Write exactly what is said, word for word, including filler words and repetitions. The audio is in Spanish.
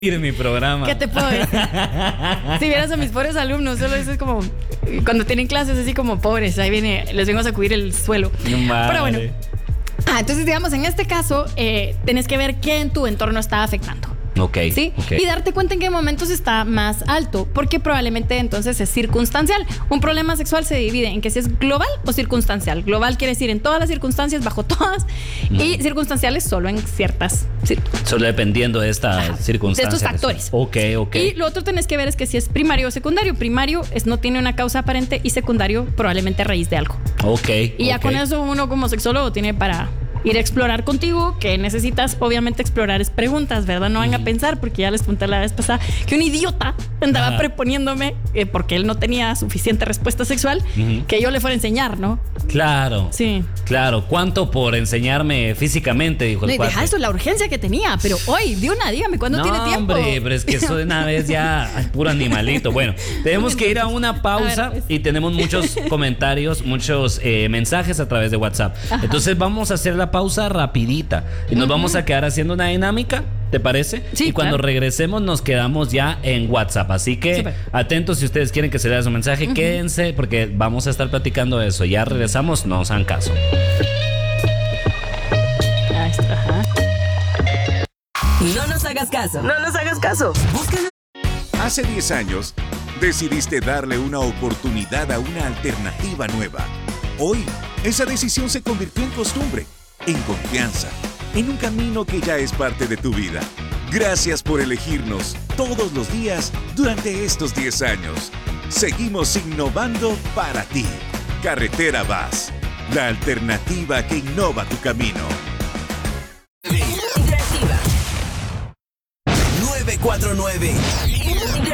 Ir mi programa. ¿Qué te puedo decir? Si vieras a mis pobres alumnos, solo eso es como cuando tienen clases así como pobres, ahí viene, les vengo a sacudir el suelo. Madre. Pero bueno. Ah, entonces digamos, en este caso, eh, tenés que ver qué en tu entorno está afectando. Ok. ¿Sí? Okay. Y darte cuenta en qué momentos está más alto, porque probablemente entonces es circunstancial. Un problema sexual se divide en que si es global o circunstancial. Global quiere decir en todas las circunstancias, bajo todas, no. Y circunstanciales solo en ciertas. Solo dependiendo de estas circunstancias. De estos factores. Ok, ok. Y lo otro tenés que ver es que si es primario o secundario. Primario es no tiene una causa aparente y secundario probablemente a raíz de algo. Ok. Y okay. ya con eso uno como sexólogo tiene para ir a explorar contigo, que necesitas obviamente explorar es preguntas, ¿verdad? No van uh-huh. a pensar, porque ya les conté la vez pasada que un idiota andaba uh-huh. preponiéndome eh, porque él no tenía suficiente respuesta sexual, uh-huh. que yo le fuera a enseñar, ¿no? Claro. Sí. Claro. ¿Cuánto por enseñarme físicamente? Dijo el no, deja eso, la urgencia que tenía, pero hoy, de una, dígame, ¿cuándo no, tiene tiempo? Hombre, pero es que eso de una vez ya es puro animalito. Bueno, tenemos que ir a una pausa a ver, pues. Y tenemos muchos comentarios, muchos eh, mensajes a través de WhatsApp. Ajá. Entonces vamos a hacer la pausa rapidita y nos uh-huh. vamos a quedar haciendo una dinámica, ¿te parece? Sí, y cuando claro. regresemos nos quedamos ya en WhatsApp, así que Super. atentos si ustedes quieren que se lea su mensaje, uh-huh. quédense porque vamos a estar platicando de eso. Ya regresamos, no os hagan caso. Ahí está, ajá. No nos hagas caso. No nos hagas caso. Búscanos. Hace diez años decidiste darle una oportunidad a una alternativa nueva. Hoy, esa decisión se convirtió en costumbre, en confianza, en un camino que ya es parte de tu vida. Gracias por elegirnos todos los días durante estos diez años. Seguimos innovando para ti. Carretera Vas, la alternativa que innova tu camino. Interactiva nueve cuatro nueve